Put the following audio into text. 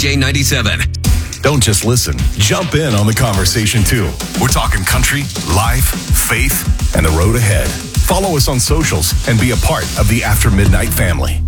CJ97. Don't just listen. Jump in on the conversation, too. We're talking country, life, faith, and the road ahead. Follow us on socials and be a part of the After Midnight family.